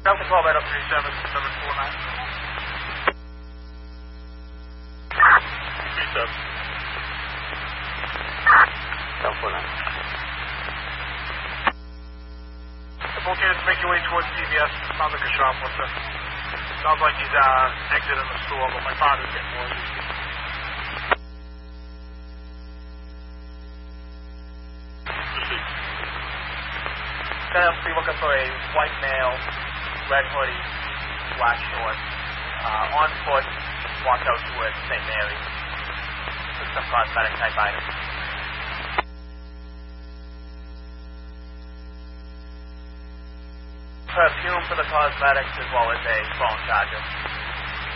Delta 12 at up 37, 749. 37. Delta 49. The Volcanoes make your way towards CVS. Sounds like a shoplifter. Sounds like he's exiting the store, but my father's getting more used. So you're looking for a white male, red hoodie, black shorts, on foot, walked out towards St. Mary's with some cosmetic type items. Perfume for the cosmetics as well as a phone charger.